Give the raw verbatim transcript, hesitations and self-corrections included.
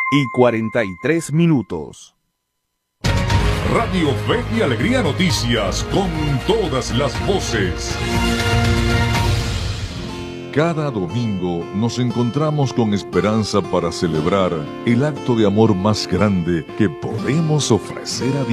y cuarenta y tres minutos. Radio Fe y Alegría Noticias, con todas las voces. Cada domingo nos encontramos con esperanza para celebrar el acto de amor más grande que podemos ofrecer a Dios.